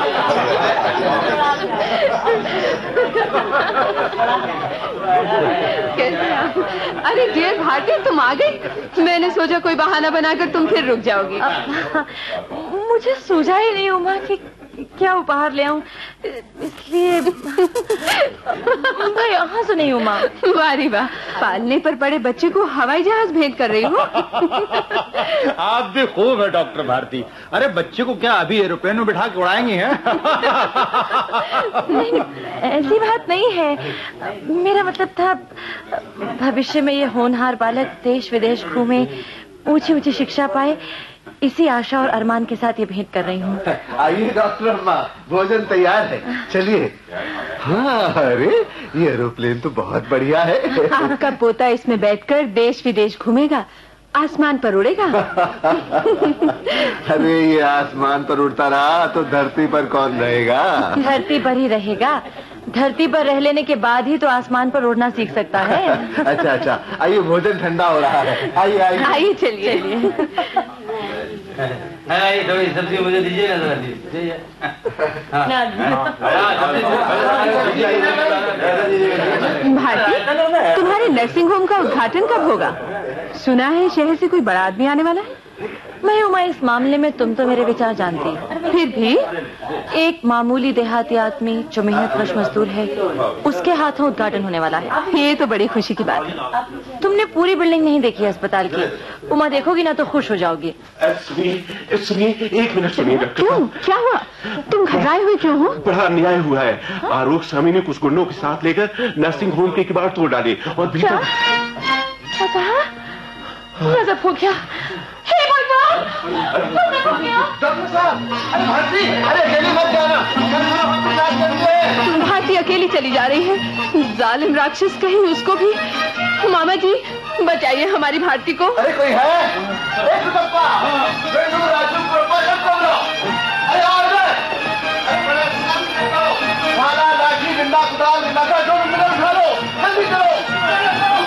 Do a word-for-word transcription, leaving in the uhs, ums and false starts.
कैसे आप? अरे डियर भारती, तुम आ गई। मैंने सोचा कोई बहाना बनाकर तुम फिर रुक जाओगी। मुझे सूझा ही नहीं उमा कि क्या उपहार ले आऊं, इसलिए मैं यहाँ से नहीं उमा। वारी वाह, पालने पर पड़े बच्चे को हवाई जहाज भेंट कर रही हो। आप भी खूब है डॉक्टर भारती। अरे बच्चे को क्या अभी एरोप्लेन में बिठा के उड़ाएंगी हैं? नहीं, ऐसी बात नहीं है। मेरा मतलब था भविष्य में ये होनहार बालक देश विदेश घूमे, ऊंची ऊंची शिक्षा पाए, इसी आशा और अरमान के साथ ये भेंट कर रही हूँ। आइए डॉक्टर अम्मा, भोजन तैयार है, चलिए। हाँ, अरे ये एरोप्लेन तो बहुत बढ़िया है। आपका पोता इसमें बैठकर देश विदेश घूमेगा, आसमान पर उड़ेगा। अरे ये आसमान पर उड़ता रहा तो धरती पर कौन रहेगा? धरती पर ही रहेगा। धरती पर रह लेने के बाद ही तो आसमान पर उड़ना सीख सकता है। अच्छा अच्छा, आइए भोजन ठंडा हो रहा है। आइए आइए आइए, चलिए। थोड़ी सब्जी मुझे दीजिए ना। भारती, तुम्हारे नर्सिंग होम का उद्घाटन कब होगा? सुना है शहर से कोई बड़ा आदमी आने वाला है। मैं उमा, इस मामले में तुम तो मेरे विचार जानती। फिर भी एक मामूली देहाती आदमी जो मेहनत कश मजदूर है, उसके हाथों उद्घाटन होने वाला है। ये तो बड़ी खुशी की बात है। तुमने पूरी बिल्डिंग नहीं देखी है अस्पताल की। उमा, देखोगी ना तो खुश हो जाओगी। सुनिए सुनिए, एक मिनट सुनिए डॉक्टर। क्यों, क्या हुआ? तुम घबराए हुए क्यों हो? बड़ा अन्याय हुआ है। आरोप स्वामी ने कुछ गुंडों के साथ लेकर नर्सिंग होम के किवाड़ तोड़ डाले और भीतर। क्या कहा? गजब हो गया। हे भगवान, डॉक्टर साहब, अरे भारती, अरे अकेली मत जाना। भारती अकेली चली जा रही है। जालिम राक्षस कहीं उसको भी। मामा जी, बचाइए हमारी भारती को। अरे कोई है?